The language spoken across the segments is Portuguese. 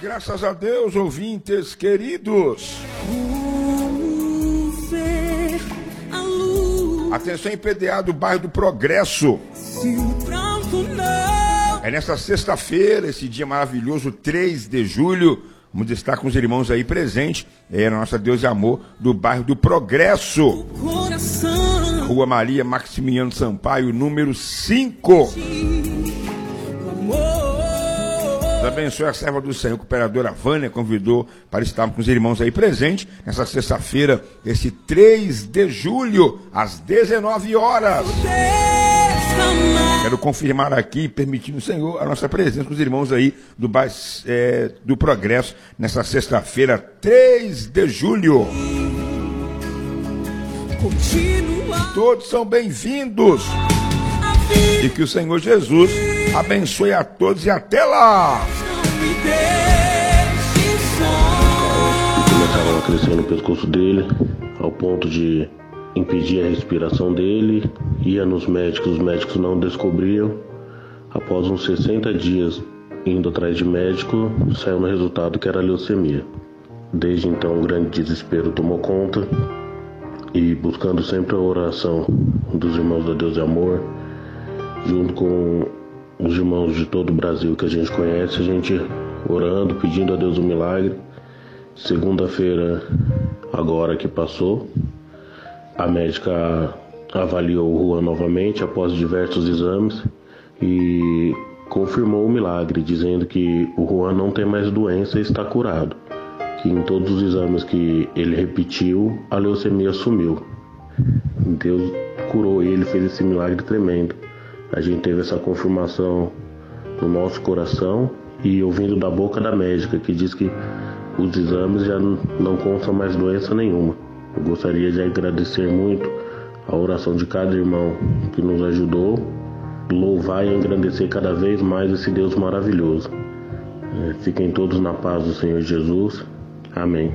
graças a Deus, ouvintes queridos. Atenção, IPDA do bairro do Progresso. É nesta sexta-feira, esse dia maravilhoso, 3 de julho. Vamos estar com os irmãos aí presentes. É na nossa Deus e Amor do bairro do Progresso. Rua Maria Maximiano Sampaio, número 5. Deus abençoe a serva do Senhor, a cooperadora Vânia, convidou para estarmos com os irmãos aí presentes nessa sexta-feira, esse 3 de julho, às 19 horas. Quero confirmar aqui, permitindo o Senhor, a nossa presença com os irmãos aí do bairro do Progresso, nessa sexta-feira, 3 de julho. Todos são bem-vindos. E que o Senhor Jesus abençoe a todos e até lá. Começaram a crescer no pescoço dele, ao ponto de impedir a respiração dele. Ia nos médicos, os médicos não descobriam. Após uns 60 dias indo atrás de médico, saiu no resultado que era leucemia. Desde então, um grande desespero tomou conta, e buscando sempre a oração dos irmãos da Deus e Amor, junto com os irmãos de todo o Brasil que a gente conhece, a gente orando, pedindo a Deus um milagre. Segunda-feira, agora que passou, a médica avaliou o Juan novamente após diversos exames e confirmou o milagre, dizendo que o Juan não tem mais doença e está curado. Que em todos os exames que ele repetiu, a leucemia sumiu. Deus curou ele, fez esse milagre tremendo. A gente teve essa confirmação no nosso coração e ouvindo da boca da médica, que diz que os exames já não constam mais doença nenhuma. Eu gostaria de agradecer muito a oração de cada irmão que nos ajudou, louvar e engrandecer cada vez mais esse Deus maravilhoso. Fiquem todos na paz do Senhor Jesus. Amém.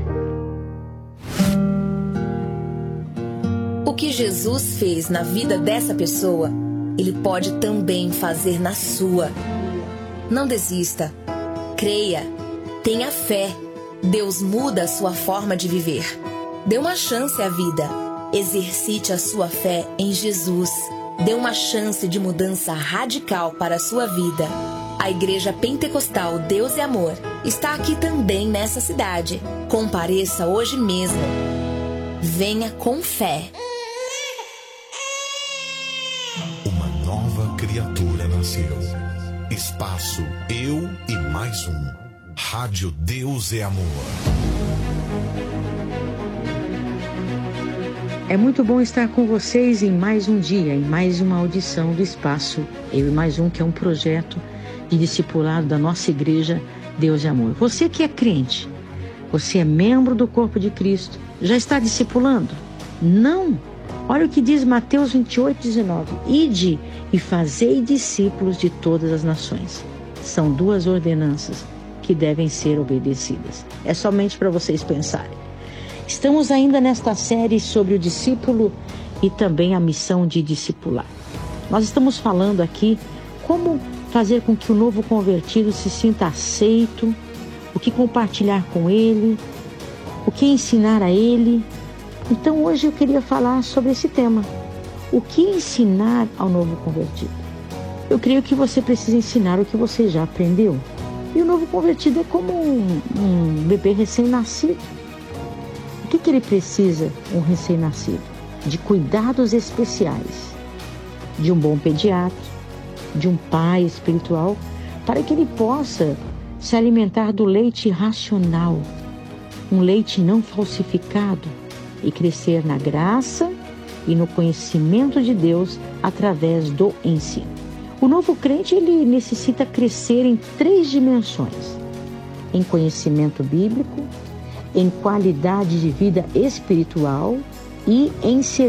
O que Jesus fez na vida dessa pessoa, Ele pode também fazer na sua. Não desista. Creia. Tenha fé. Deus muda a sua forma de viver. Dê uma chance à vida. Exercite a sua fé em Jesus. Dê uma chance de mudança radical para a sua vida. A Igreja Pentecostal Deus e Amor está aqui também nessa cidade. Compareça hoje mesmo. Venha com fé. Uma nova criatura nasceu. Espaço Eu e Mais Um. Rádio Deus e Amor. É muito bom estar com vocês em mais um dia, em mais uma audição do Espaço Eu e Mais Um, que é um projeto de discipulado da nossa Igreja Deus e Amor. Você que é crente, você é membro do corpo de Cristo, já está discipulando? Não! Olha o que diz Mateus 28:19. Ide e fazei discípulos de todas as nações. São 2 ordenanças que devem ser obedecidas. É somente para vocês pensarem. Estamos ainda nesta série sobre o discípulo e também a missão de discipular. Nós estamos falando aqui como fazer com que o novo convertido se sinta aceito, o que compartilhar com ele, o que ensinar a ele. Então hoje eu queria falar sobre esse tema. O que ensinar ao novo convertido? Eu creio que você precisa ensinar o que você já aprendeu. E o novo convertido é como um bebê recém-nascido. O que ele precisa, um recém-nascido? De cuidados especiais, de um bom pediatra, de um pai espiritual, para que ele possa se alimentar do leite racional, um leite não falsificado, e crescer na graça e no conhecimento de Deus através do ensino. O novo crente, ele necessita crescer em 3 dimensões: em conhecimento bíblico, em qualidade de vida espiritual e em serviço